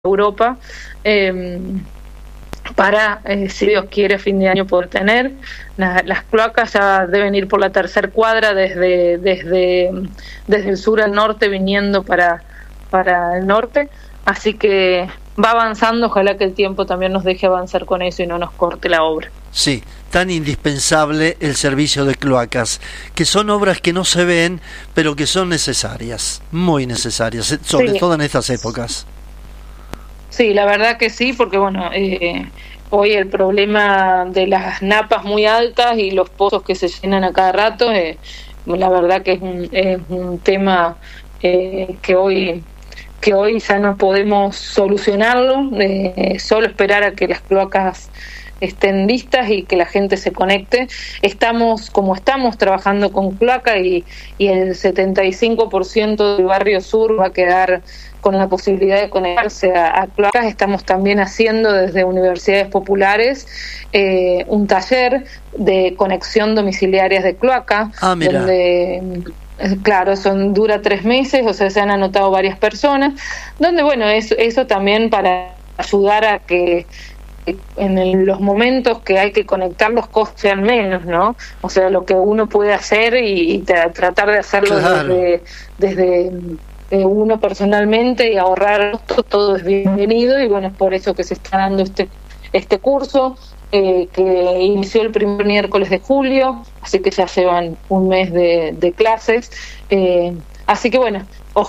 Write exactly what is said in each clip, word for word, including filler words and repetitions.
Europa, eh, para, eh, si Dios quiere, fin de año poder tener. La, las cloacas ya deben ir por la tercer cuadra desde, desde, desde el sur al norte, viniendo para, para el norte, así que va avanzando. Ojalá que el tiempo también nos deje avanzar con eso y no nos corte la obra. Sí, tan indispensable el servicio de cloacas, que son obras que no se ven, pero que son necesarias, muy necesarias, sobre sí. todo en estas épocas. Sí, la verdad que sí, porque bueno, eh, hoy el problema de las napas muy altas y los pozos que se llenan a cada rato, eh, la verdad que es un, es un tema eh, que hoy que hoy ya no podemos solucionarlo, eh, solo esperar a que las cloacas estén listas y que la gente se conecte. Estamos, como estamos trabajando con cloaca y, y el setenta y cinco por ciento del barrio sur va a quedar con la posibilidad de conectarse a, a cloacas, estamos también haciendo desde universidades populares eh, un taller de conexión domiciliarias de cloaca, ah, donde claro, son dura tres meses, o sea, se han anotado varias personas, donde bueno, eso, eso también para ayudar a que en el, los momentos que hay que conectar los costos sean menos, ¿no? O sea, lo que uno puede hacer y, y tra- tratar de hacerlo claro. desde, desde eh, uno personalmente y ahorrar todo, todo es bienvenido, y bueno, es por eso que se está dando este este curso eh, que inició el primer miércoles de julio, así que ya llevan un mes de, de clases, eh, así que bueno,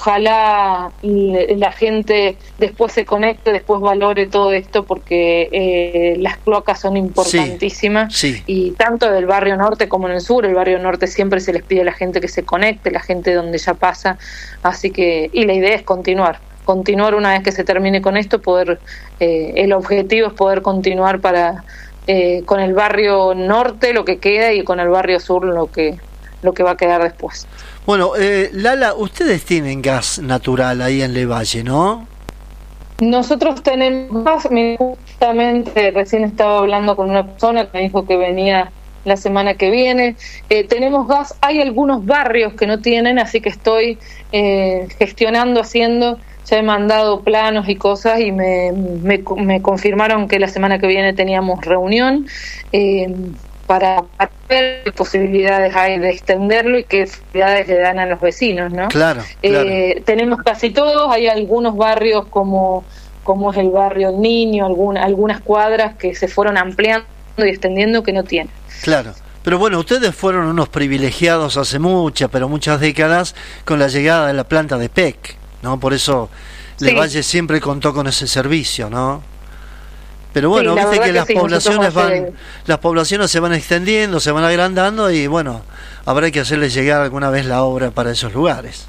ojalá la gente después se conecte, después valore todo esto, porque eh, las cloacas son importantísimas, sí, sí. Y tanto del barrio norte como en el sur. El barrio norte siempre se les pide a la gente que se conecte, la gente donde ya pasa, así que, y la idea es continuar, continuar una vez que se termine con esto, poder, eh, el objetivo es poder continuar para eh, con el barrio norte lo que queda y con el barrio sur lo que, lo que va a quedar después. Bueno, eh, Lala, ustedes tienen gas natural ahí en Levalle, ¿no? Nosotros tenemos gas, justamente recién estaba hablando con una persona que me dijo que venía la semana que viene. Eh, tenemos gas, hay algunos barrios que no tienen, así que estoy eh, gestionando, haciendo, ya he mandado planos y cosas y me, me, me confirmaron que la semana que viene teníamos reunión. Eh, Para, para ver qué posibilidades hay de extenderlo y qué posibilidades le dan a los vecinos, ¿no? Claro, claro. Eh, tenemos casi todos, hay algunos barrios como, como es el barrio Niño, alguna, algunas cuadras que se fueron ampliando y extendiendo que no tienen. Claro. Pero bueno, ustedes fueron unos privilegiados hace muchas, pero muchas décadas con la llegada de la planta de P E C, ¿no? Por eso sí. Levalle siempre contó con ese servicio, ¿no? Pero bueno, sí, viste que, que las sí, poblaciones van, hacer... las poblaciones se van extendiendo, se van agrandando y bueno, habrá que hacerles llegar alguna vez la obra para esos lugares.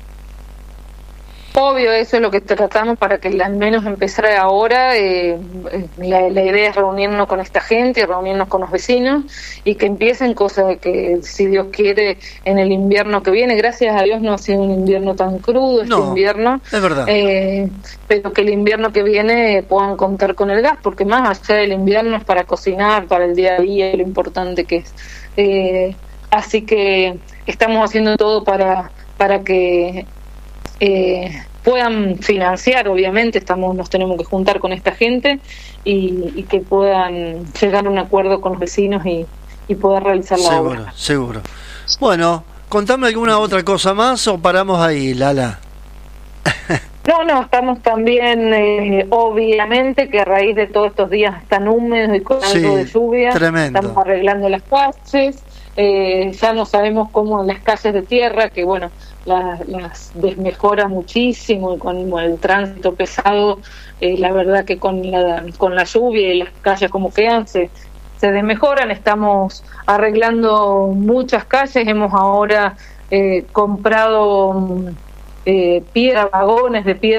Obvio, eso es lo que tratamos para que al menos empezar ahora. Eh, la, la idea es reunirnos con esta gente, reunirnos con los vecinos y que empiecen cosas que, si Dios quiere, en el invierno que viene. Gracias a Dios no ha sido un invierno tan crudo este no, invierno. Es verdad. Eh, pero que el invierno que viene puedan contar con el gas, porque más allá del invierno es para cocinar, para el día a día, lo importante que es. Eh, así que estamos haciendo todo para, para que Eh, puedan financiar, obviamente estamos nos tenemos que juntar con esta gente y, y que puedan llegar a un acuerdo con los vecinos y, y poder realizar la seguro, obra. Seguro, bueno, contame alguna otra cosa más o paramos ahí, Lala. No, no, estamos también, eh, obviamente, que a raíz de todos estos días tan húmedos y con sí, algo de lluvia, tremendo. Estamos arreglando las calles, eh, ya no sabemos cómo en las calles de tierra, que bueno, las, las desmejora muchísimo, y con bueno, el tránsito pesado, eh, la verdad que con la, con la lluvia y las calles como quedan, se, se desmejoran. Estamos arreglando muchas calles, hemos ahora eh, comprado eh, piedra, vagones de piedra